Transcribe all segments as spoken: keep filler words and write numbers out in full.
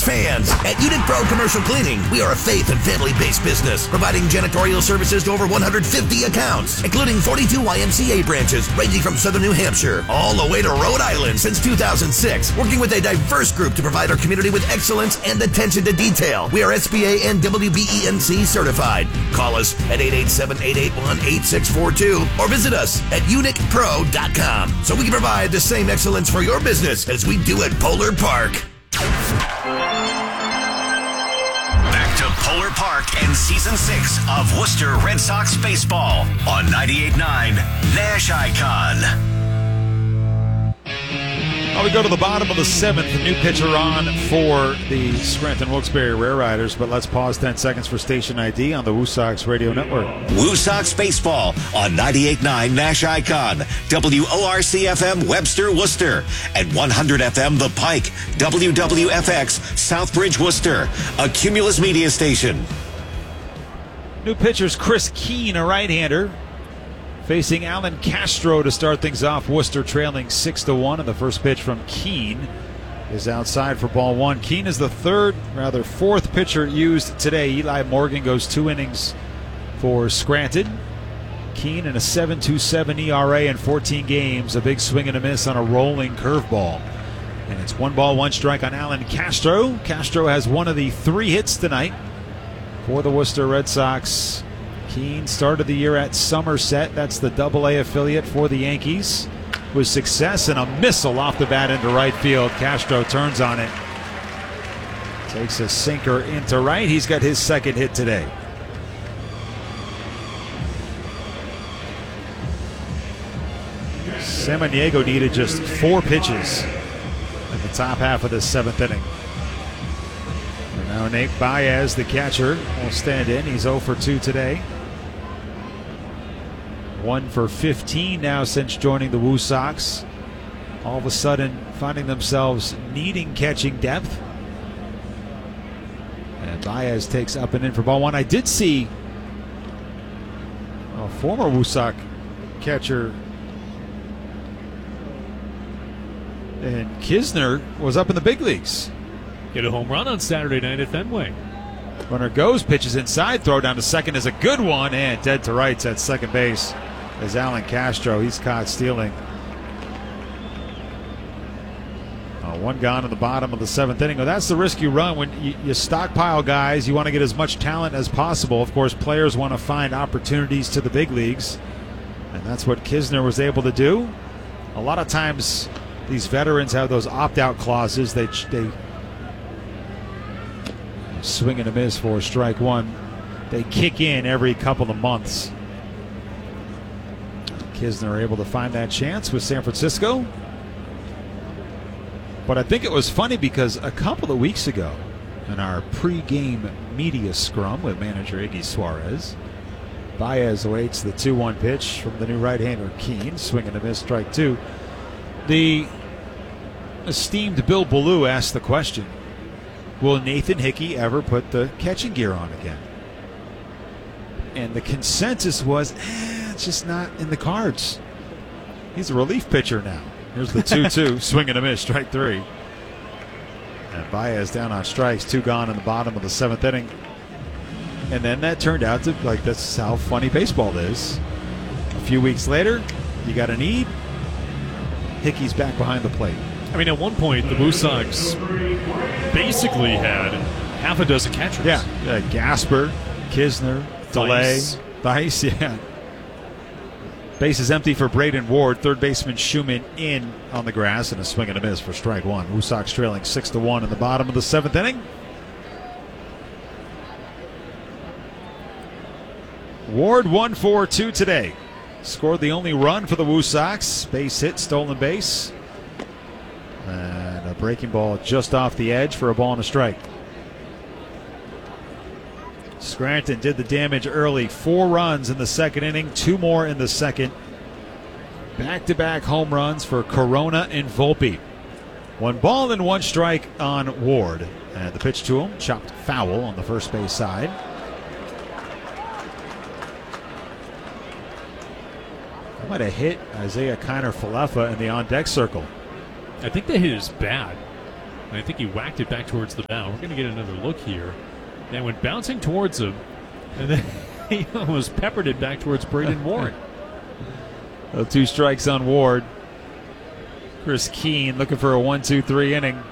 Sox fans. At Unit Pro Commercial Cleaning, we are a faith and family-based business, providing janitorial services to over one hundred fifty accounts, including forty-two Y M C A branches ranging from southern New Hampshire all the way to Rhode Island since two thousand six, working with a diverse group to provide our community with excellence and attention to detail. We are S B A and W B E N C certified. Call us at eight eight seven, eight eight one, eight six four two or visit us at unic pro dot com so we can provide the same excellence for your business as we do at Polar Park. Back to Polar Park and Season six of Worcester Red Sox Baseball on ninety-eight point nine Nash Icon. Well, we go to the bottom of the seventh. A new pitcher on for the Scranton Wilkes-Barre Rare Riders, but let's pause ten seconds for station I D on the Woo Sox Radio Network. Woo Sox Baseball on ninety-eight point nine Nash Icon, W O R C F M Webster, Worcester, and one hundred F M The Pike, W W F X Southbridge, Worcester, a Cumulus media station. New pitcher's Chris Keene, a right-hander, facing Alan Castro to start things off. Worcester trailing six to one, and the first pitch from Keene is outside for ball one. Keene is the third, rather fourth pitcher used today. Eli Morgan goes two innings for Scranton. Keene in a seven point two seven E R A in fourteen games. A big swing and a miss on a rolling curveball. And it's one ball, one strike on Alan Castro. Castro has one of the three hits tonight for the Worcester Red Sox. Keene started the year at Somerset. That's the double A affiliate for the Yankees. With success and a missile off the bat into right field. Castro turns on it. Takes a sinker into right. He's got his second hit today. Samaniego needed just four pitches in the top half of the seventh inning. And now Nate Baez, the catcher, will stand in. He's oh for two today. one for fifteen now since joining the Woo Sox. All of a sudden finding themselves needing catching depth. And Baez takes up and in for ball one. I did see a former Woo Sox catcher and Kisner was up in the big leagues. Hit a home run on Saturday night at Fenway. Runner goes, pitches inside, throw down to second is a good one, and dead to rights at second base is Alan Castro. He's caught stealing. Uh, one gone in the bottom of the seventh inning. Well, that's the risk you run when you, you stockpile guys. You want to get as much talent as possible. Of course, players want to find opportunities to the big leagues, and that's what Kisner was able to do. A lot of times these veterans have those opt-out clauses. They they swing and a miss for strike one. They kick in every couple of months. Kisner able to find that chance with San Francisco. But I think it was funny because a couple of weeks ago in our pre-game media scrum with manager Iggy Suarez, Baez awaits the two one pitch from the new right-hander Keene. Swing and a miss, strike two. The esteemed Bill Ballou asked the question, will Nathan Hickey ever put the catching gear on again? And the consensus was, eh, it's just not in the cards. He's a relief pitcher now. Here's the two two, swing and a miss, strike three. And Baez down on strikes, two gone in the bottom of the seventh inning. And then that turned out to, like, that's how funny baseball is. A few weeks later, you got a need. Hickey's back behind the plate. I mean, at one point, the Woo Sox basically had half a dozen catchers. Yeah, uh, Gasper, Kisner, DeLay, Thice, yeah. Base is empty for Braden Ward. Third baseman Schumann in on the grass, and a swing and a miss for strike one. Woo Sox trailing six to one in the bottom of the seventh inning. Ward one for two today. Scored the only run for the Woo Sox. Base hit, stolen base. And a breaking ball just off the edge for a ball and a strike. Scranton did the damage early. Four runs in the second inning, two more in the second. Back-to-back home runs for Corona and Volpe. One ball and one strike on Ward. And the pitch to him, chopped foul on the first base side. That might have hit Isaiah Kiner-Falefa in the on-deck circle. I think the hit is bad. And I think he whacked it back towards the mound. We're going to get another look here. And went bouncing towards him, and then he almost peppered it back towards Braden Ward. Well, two strikes on Ward. Chris Keene looking for a one two three inning.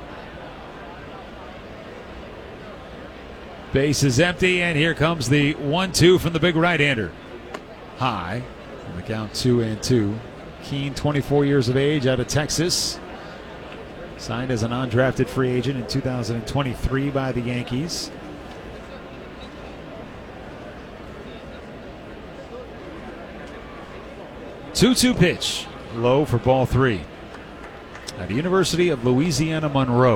Base is empty, and here comes the one two from the big right-hander. High, on the count two and two. Keene, twenty-four years of age, out of Texas. Signed as an undrafted free agent in two thousand twenty-three by the Yankees. two two pitch, low for ball three. At the University of Louisiana Monroe.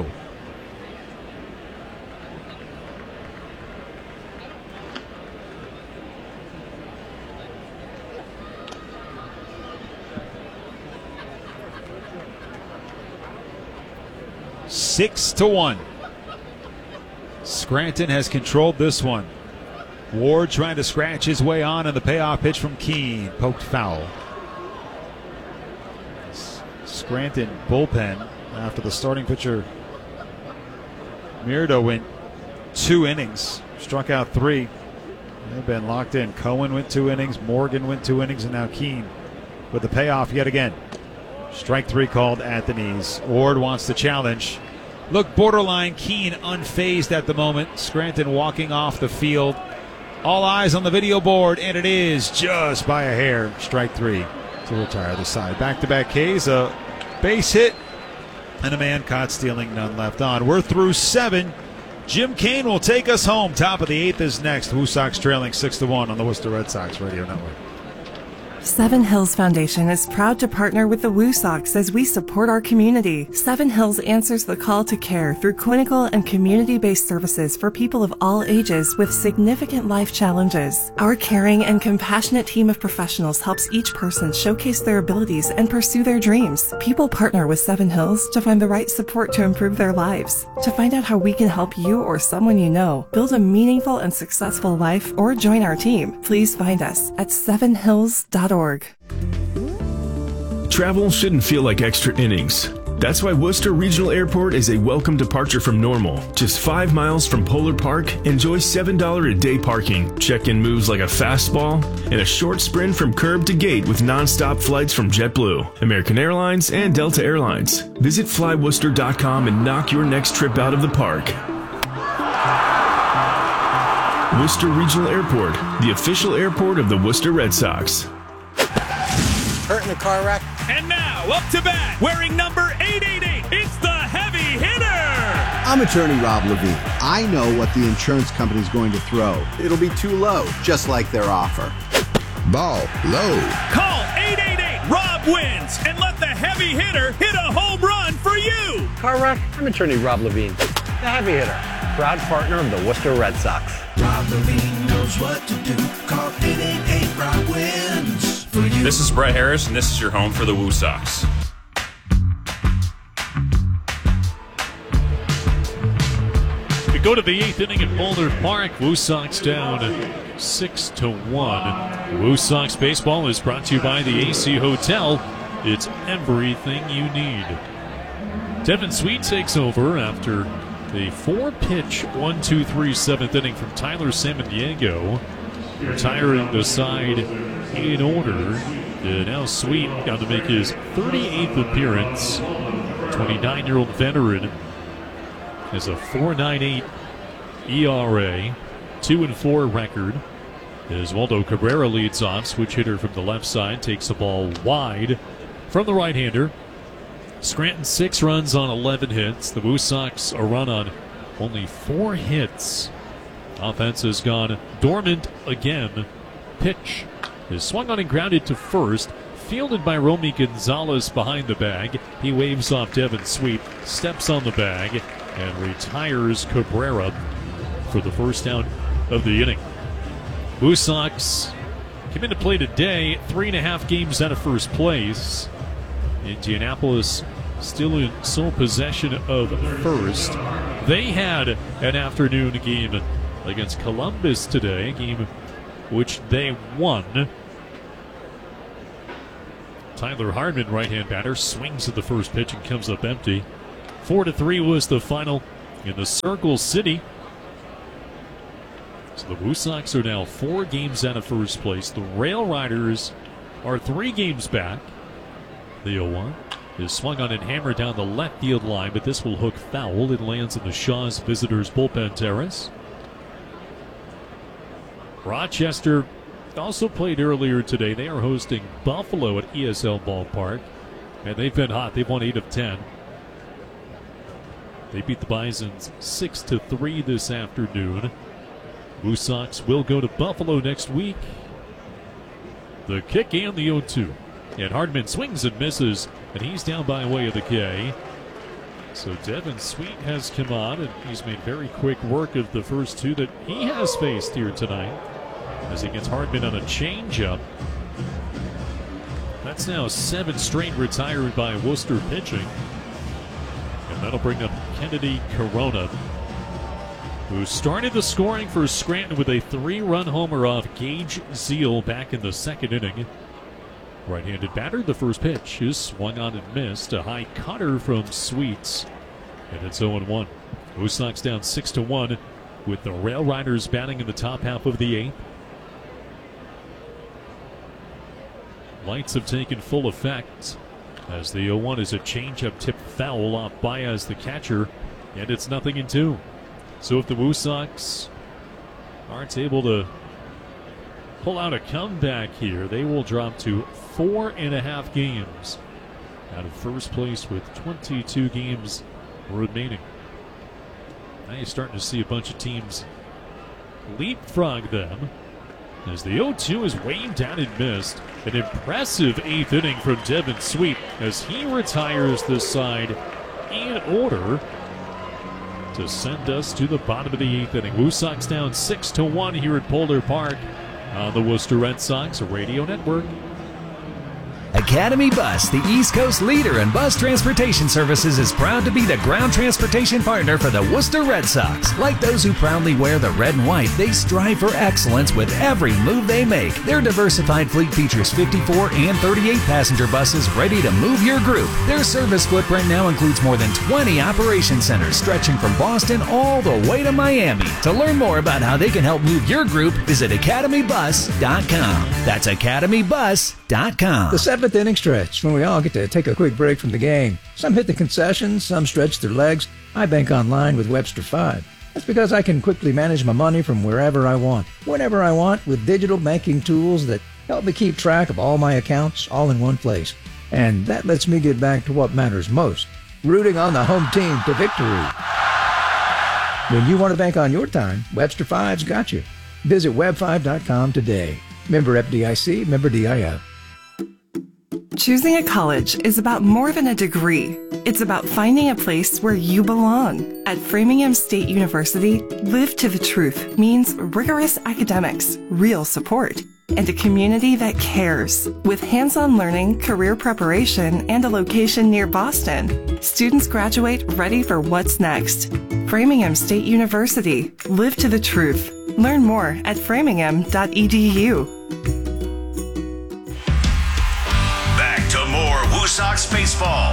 Six to one. Scranton has controlled this one. Ward trying to scratch his way on, and the payoff pitch from Keene poked foul. Scranton bullpen after the starting pitcher Mirdo went two innings, struck out three. They've been locked in. Cohen went two innings, Morgan went two innings, and now Keene with the payoff yet again. Strike three called at the knees. Ward wants to challenge. Look, borderline Keene unfazed at the moment. Scranton walking off the field. All eyes on the video board, and it is just by a hair. Strike three to retire the side. Back-to-back Ks, a base hit, and a man caught stealing, none left on. We're through seven. Jim Kane will take us home. Top of the eighth is next. Woo Sox trailing six to one on the Worcester Red Sox Radio Network. Seven Hills Foundation is proud to partner with the Woo Sox as we support our community. Seven Hills answers the call to care through clinical and community-based services for people of all ages with significant life challenges. Our caring and compassionate team of professionals helps each person showcase their abilities and pursue their dreams. People partner with Seven Hills to find the right support to improve their lives. To find out how we can help you or someone you know build a meaningful and successful life or join our team, please find us at seven hills dot org. Travel shouldn't feel like extra innings. That's why Worcester Regional Airport is a welcome departure from normal. Just five miles from Polar Park, enjoy seven dollars a day parking. Check-in moves like a fastball, and a short sprint from curb to gate with non-stop flights from JetBlue, American Airlines, and Delta Airlines. Visit fly worcester dot com and knock your next trip out of the park. Worcester Regional Airport, the official airport of the Worcester Red Sox. Hurt in a car wreck. And now, up to bat, wearing number eight eighty-eight, it's the heavy hitter! I'm attorney Rob Levine. I know what the insurance company's going to throw. It'll be too low, just like their offer. Ball low. Call eight eight eight, Rob wins, and let the heavy hitter hit a home run for you! Car wreck? I'm attorney Rob Levine, the heavy hitter, proud partner of the Worcester Red Sox. Rob Levine knows what to do. Call eight eight eight, Rob wins. This is Brett Harris, and this is your home for the Woo Sox. We go to the eighth inning at Boulder Park. Woo Sox down six to one. Woo Sox baseball is brought to you by the A C Hotel. It's everything you need. Devin Sweet takes over after the four-pitch one two three seventh inning from Tyler Samaniego, retiring the side in order. And now Sweet got to make his thirty-eighth appearance. twenty-nine-year-old veteran has a four point nine eight E R A, two and four record. As Waldo Cabrera leads off, switch hitter from the left side, takes the ball wide from the right-hander. Scranton six runs on eleven hits. The Woo Sox a run on only four hits. Offense has gone dormant again. Pitch is swung on and grounded to first. Fielded by Romy Gonzalez behind the bag. He waves off Devin Sweet, steps on the bag, and retires Cabrera for the first out of the inning. Woo Sox came into play today, three and a half games out of first place. Indianapolis still in sole possession of first. They had an afternoon game against Columbus today, a game which they won. Tyler Hardman, right-hand batter, swings at the first pitch and comes up empty. Four to three was the final in the Circle City. So the Woo Sox are now four games out of first place. The Rail Riders are three games back. The oh one is swung on and hammered down the left field line, but this will hook foul. It lands in the Shaw's visitors' bullpen terrace. Rochester also played earlier today. They are hosting Buffalo at E S L Ballpark, and they've been hot. They've won eight of ten. They beat the Bisons six to three this afternoon. Woo Sox will go to Buffalo next week. The kick and the oh two. And Hardman swings and misses, and he's down by way of the K. So Devin Sweet has come on, and he's made very quick work of the first two that he has faced here tonight as he gets Hardman on a changeup. That's now seven straight retired by Worcester pitching. And that'll bring up Kennedy Corona, who started the scoring for Scranton with a three-run homer off Gage Zeal back in the second inning. Right-handed batter, the first pitch is swung on and missed. A high cutter from Sweets, and it's oh one. Woo Sox down six to one with the Rail Riders batting in the top half of the eighth. Lights have taken full effect as the oh one is a changeup tip foul off Baez, the catcher, and it's nothing in two. So if the Woo Sox aren't able to pull out a comeback here, they will drop to four and a half games out of first place with twenty-two games remaining. Now you're starting to see a bunch of teams leapfrog them as the oh two is waved down and missed. An impressive eighth inning from Devin Sweet as he retires this side in order to send us to the bottom of the eighth inning. Woo Sox down six to one here at Boulder Park on the Worcester Red Sox Radio Network. Academy Bus, the East Coast leader in bus transportation services, is proud to be the ground transportation partner for the Worcester Red Sox. Like those who proudly wear the red and white, they strive for excellence with every move they make. Their diversified fleet features fifty-four and thirty-eight passenger buses ready to move your group. Their service footprint now includes more than twenty operation centers stretching from Boston all the way to Miami. To learn more about how they can help move your group, visit academy bus dot com. That's academy bus dot com. The seventh inning stretch, when we all get to take a quick break from the game. Some hit the concessions, some stretch their legs. I bank online with Webster five. That's because I can quickly manage my money from wherever I want, whenever I want, with digital banking tools that help me keep track of all my accounts all in one place. And that lets me get back to what matters most, rooting on the home team to victory. When you want to bank on your time, Webster five's got you. Visit web five dot com today. Member F D I C, member D I F. Choosing a college is about more than a degree. It's about finding a place where you belong. At Framingham State University, Live to the Truth means rigorous academics, real support, and a community that cares. With hands-on learning, career preparation, and a location near Boston, students graduate ready for what's next. Framingham State University, Live to the Truth. Learn more at framingham dot e d u. More Woo Sox baseball.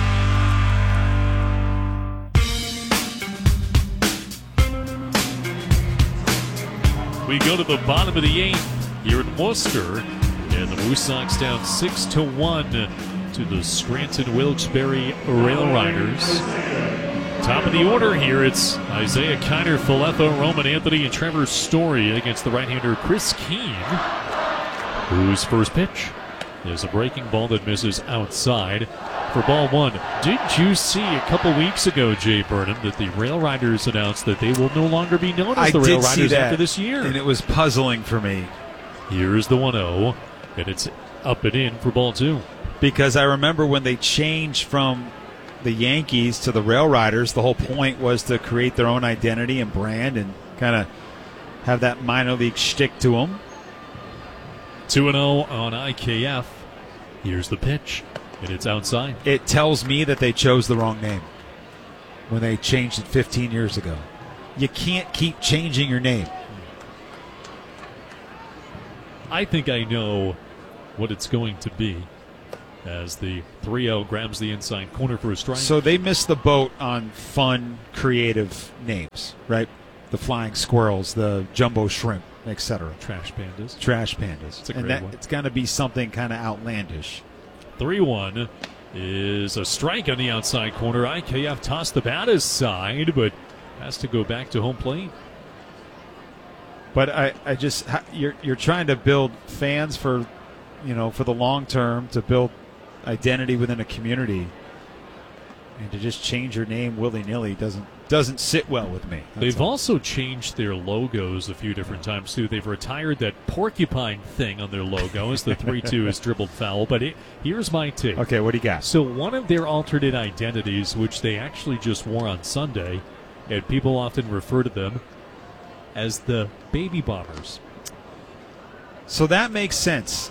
We go to the bottom of the eighth here in Worcester, and the Woo Sox down six to one to the Scranton Wilkes-Barre Rail Riders. Top of the order here, it's Isaiah Kiner, Faletho, Roman Anthony, and Trevor Story against the right-hander Chris Keene, whose first pitch is a breaking ball that misses outside for ball one. Did you see a couple weeks ago, Jay Burnham, that the Rail Riders announced that they will no longer be known as I the Rail did see Riders that, after this year? And it was puzzling for me. Here's the one oh, and it's up and in for ball two. Because I remember when they changed from the Yankees to the Rail Riders, the whole point was to create their own identity and brand and kind of have that minor league shtick to them. two and oh on I K F. Here's the pitch, and it's outside. It tells me that they chose the wrong name when they changed it fifteen years ago. You can't keep changing your name. I think I know what it's going to be. as the three oh grabs the inside corner for a strike. So they missed the boat on fun, creative names, right? The flying squirrels, the jumbo shrimp, et cetera. Trash pandas. Trash pandas. It's a and great that, one. It's going to be something kind of outlandish. three one is a strike on the outside corner. I K F tossed the bat aside, but has to go back to home plate. But I, I just you're you're trying to build fans for, you know, for the long term, to build identity within a community, and to just change your name willy nilly doesn't doesn't sit well with me. That's They've all. also changed their logos a few different times too. They've retired that porcupine thing on their logo as the three two is dribbled foul. But it, here's my take. Okay, what do you got? So one of their alternate identities, which they actually just wore on Sunday, and people often refer to them as the Baby Bombers. So that makes sense.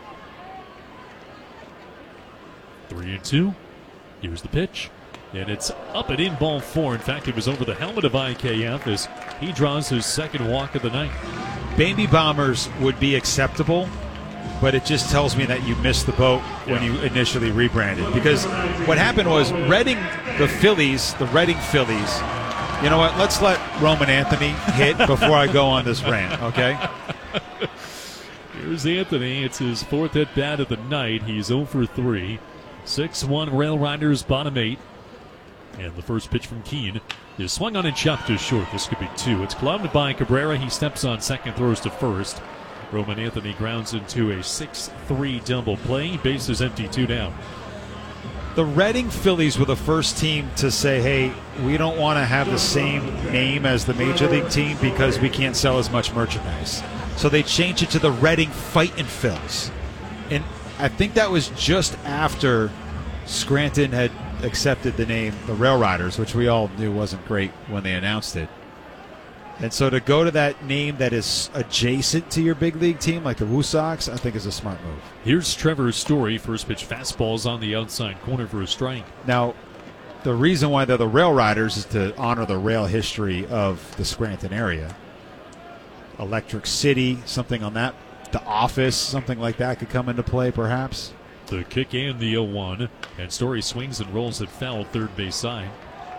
Three and two. Here's the pitch. And it's up and in, ball four. In fact, it was over the helmet of I K F as he draws his second walk of the night. Baby Bombers would be acceptable, but it just tells me that you missed the boat when Yeah. you initially rebranded. Because what happened was Reading, the Phillies, the Reading Phillies, you know what, let's let Roman Anthony hit before I go on this rant, okay? Here's Anthony. It's his fourth at bat of the night. He's oh for three. six one Rail Riders, bottom eight. And the first pitch from Keene is swung on and chopped to short. This could be two. It's clubbed by Cabrera. He steps on second, throws to first. Roman Anthony grounds into a six three double play. Base is empty, two down. The Reading Phillies were the first team to say, hey, we don't want to have the same name as the Major League team because we can't sell as much merchandise. So they changed it to the Reading Fightin' Phils. And I think that was just after Scranton had accepted the name the Rail Riders, which we all knew wasn't great when they announced it. And so to go to that name that is adjacent to your big league team, like the Woo Sox, I think is a smart move. Here's Trevor Story. First pitch fastball's on the outside corner for a strike. Now, the reason why they're the Rail Riders is to honor the rail history of the Scranton area. Electric City, something on that. The Office, something like that could come into play, perhaps. The kick and the oh one. And Story swings and rolls it foul, third base side.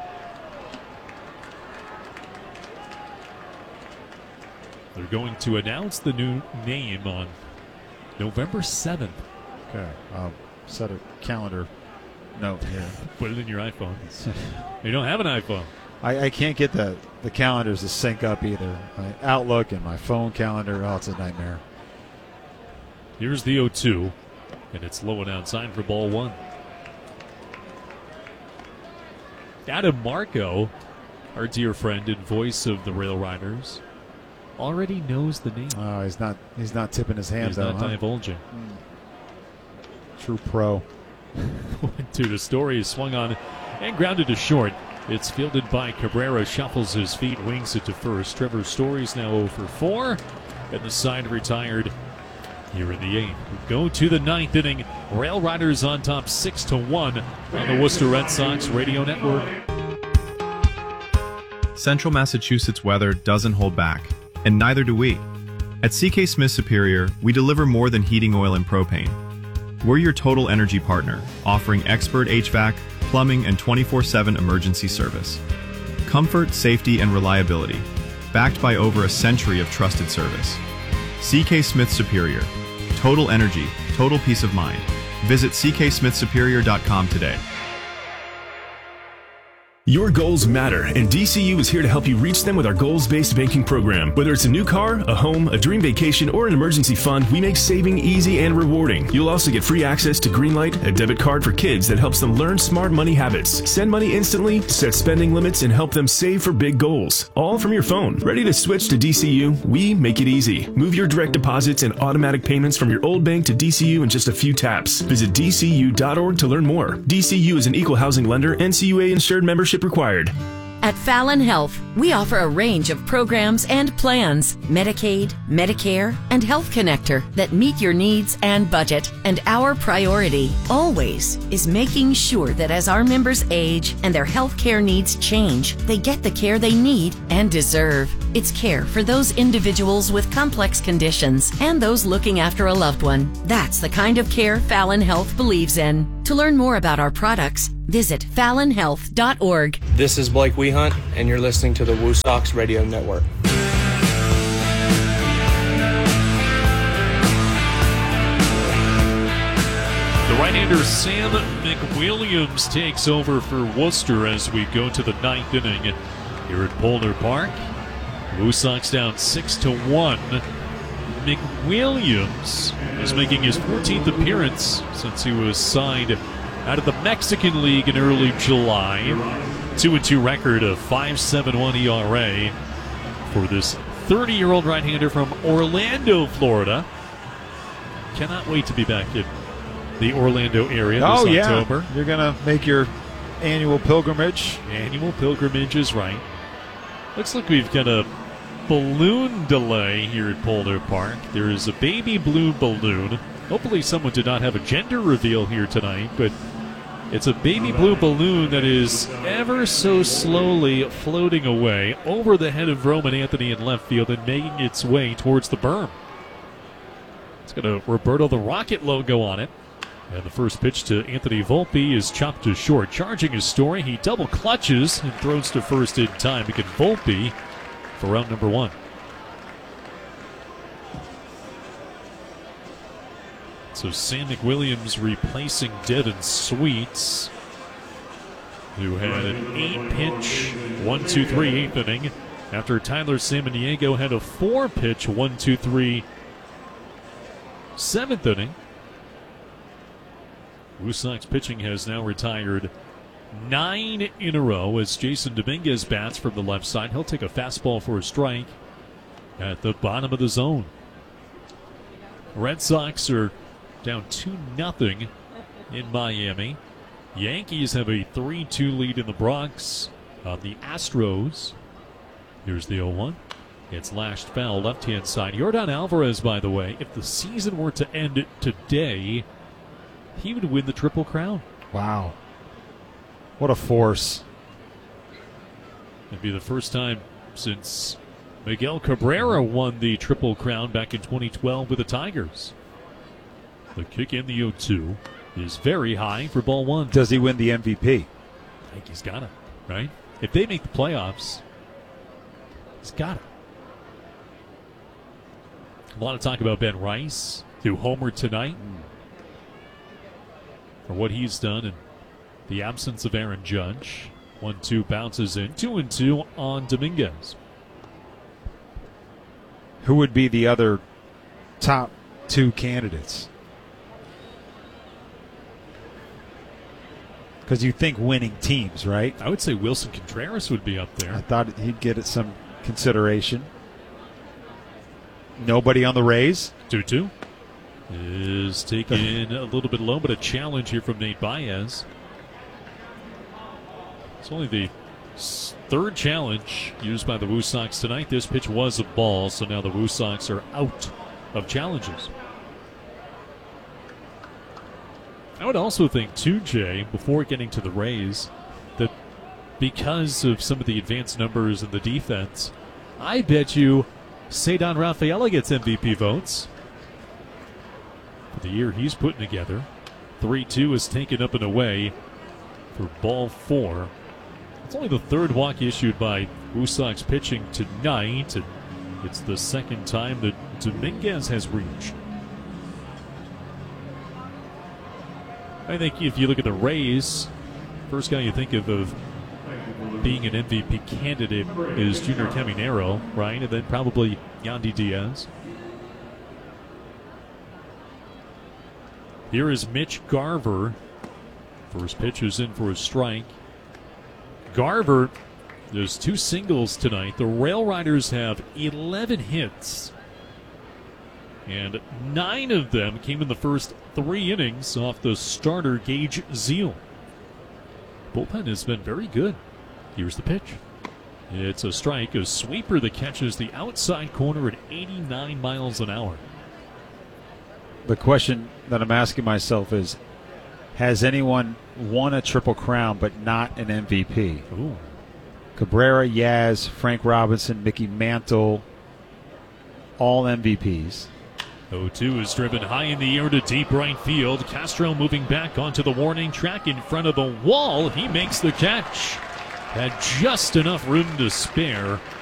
They're going to announce the new name on November seventh. Okay. Um, set a calendar note here. Put it in your iPhone. You don't have an iPhone. I, I can't get the, the calendars to sync up either. My Outlook and my phone calendar, oh, it's a nightmare. Here's the oh two, and it's low and outside for ball one. Adam Marco, our dear friend and voice of the Rail Riders, already knows the name. Oh, he's not he's not tipping his hand, He's though, not huh? divulging. True pro. To the Story is swung on and grounded to short. It's fielded by Cabrera, shuffles his feet, wings it to first. Trevor Story's now oh for four, and the side retired here in the eighth. We go to the ninth inning. Rail Riders on top six to one on the Worcester Red Sox Radio Network. Central Massachusetts weather doesn't hold back, and neither do we. At C K Smith Superior, we deliver more than heating oil and propane. We're your total energy partner, offering expert H V A C, plumbing, and twenty-four seven emergency service. Comfort, safety, and reliability, backed by over a century of trusted service. C K Smith Superior. Total energy, total peace of mind. Visit c k smith superior dot com today. Your goals matter, and D C U is here to help you reach them with our goals-based banking program. Whether it's a new car, a home, a dream vacation, or an emergency fund, we make saving easy and rewarding. You'll also get free access to Greenlight, a debit card for kids that helps them learn smart money habits, send money instantly, set spending limits, and help them save for big goals. All from your phone. Ready to switch to D C U? We make it easy. Move your direct deposits and automatic payments from your old bank to D C U in just a few taps. Visit d c u dot org to learn more. D C U is an equal housing lender, N C U A insured, membership required. At Fallon Health, we offer a range of programs and plans, Medicaid, Medicare, and Health Connector that meet your needs and budget. And our priority, always, is making sure that as our members age and their health care needs change, they get the care they need and deserve. It's care for those individuals with complex conditions and those looking after a loved one. That's the kind of care Fallon Health believes in. To learn more about our products, visit fallon health dot org. This is Blake Wehunt, and you're listening to the Woo Sox Radio Network. The right-hander Sam McWilliams takes over for Worcester as we go to the ninth inning here at Boulder Park. Woo Sox down six to one. McWilliams is making his fourteenth appearance since he was signed out of the Mexican League in early July. two and two record of five point seven one E R A for this thirty-year-old right-hander from Orlando, Florida. Cannot wait to be back in the Orlando area this oh, yeah. October. You're going to make your annual pilgrimage. Annual pilgrimage is right. Looks like we've got a balloon delay here at Boulder Park. There is a baby blue balloon. Hopefully someone did not have a gender reveal here tonight, but it's a baby blue balloon that is ever so slowly floating away over the head of Roman Anthony in left field and making its way towards the berm. It's got a Roberto the Rocket logo on it. And the first pitch to Anthony Volpe is chopped to short. Charging his story, he double clutches and throws to first in time to get Volpe for round number one. So Sam McWilliams replacing Devin Sweets, who had an eight-pitch one two three eighth inning after Tyler Samaniego had a four-pitch one two three seventh inning. Woo Sox pitching has now retired nine in a row as Jason Dominguez bats from the left side. He'll take a fastball for a strike at the bottom of the zone. Red Sox are down two nothing in Miami. Yankees have a three two lead in the Bronx on the Astros. Here's the oh one. It's lashed foul left-hand side. Yordan Alvarez, by the way, if the season were to end today, he would win the Triple Crown. Wow. What a force. It'd be the first time since Miguel Cabrera won the Triple Crown back in twenty twelve with the Tigers. The kick in the oh two is very high for ball one. Does he win the M V P? I think he's got it, right? If they make the playoffs, he's got it. A lot of talk about Ben Rice, who homered tonight. Mm. For what he's done in the absence of Aaron Judge. one two bounces in. two and two on Dominguez. Who would be the other top two candidates? Because you think winning teams, right? I would say Wilson Contreras would be up there. I thought he'd get some consideration. Nobody on the Rays? two two. Is taken a little bit low, but a challenge here from Nate Baez. It's only the third challenge used by the Woo Sox tonight. This pitch was a ball, so now the Woo Sox are out of challenges. I would also think, too, Jay, before getting to the Rays, that because of some of the advanced numbers in the defense, I bet you Ceddanne Rafaela gets M V P votes. The year he's putting together. three two is taken up and away for ball four. It's only the third walk issued by Woo Sox pitching tonight, and it's the second time that Dominguez has reached. I think if you look at the Rays, first guy you think of of being an M V P candidate is Junior Caminero, right? And then probably Yandy Diaz. Here is Mitch Garver. First pitch is in for a strike. Garver, there's two singles tonight. The Rail Riders have eleven hits. And nine of them came in the first three innings off the starter Gage Zeal. Bullpen has been very good. Here's the pitch. It's a strike, a sweeper that catches the outside corner at eighty-nine miles an hour. The question that I'm asking myself is, has anyone won a Triple Crown but not an M V P? Ooh. Cabrera, Yaz, Frank Robinson, Mickey Mantle, all M V Ps. oh two is driven high in the air to deep right field. Castro moving back onto the warning track in front of the wall. He makes the catch. Had just enough room to spare.